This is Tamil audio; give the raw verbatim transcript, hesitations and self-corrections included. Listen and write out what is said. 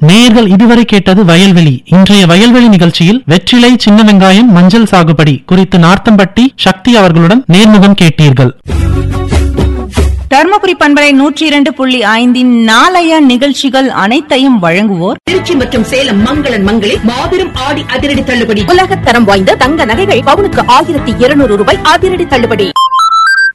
நேயர்கள் இதுவரை கேட்டது வயல்வெளி. இன்றைய வயல்வெளி நிகழ்ச்சியில் வெற்றிலை, சின்ன வெங்காயம், மஞ்சள் சாகுபடி குறித்து நார்த்தம்பட்டி சக்தி அவர்களுடன் நேர்முகம் கேட்டீர்கள். தர்மபுரி பண்பலை நூற்றி இரண்டு புள்ளி ஐந்தின் நாளைய நிகழ்ச்சிகள் அனைத்தையும் வழங்குவோர் திருச்சி மற்றும் சேலம் மங்களன் மங்களில் மாபெரும் ஆடி அதிரடி தள்ளுபடி. உலகத்தரம் வாய்ந்த தங்க நகைகள் பவுனுக்கு ஆயிரத்தி இருநூறு ரூபாய் அதிரடி தள்ளுபடி.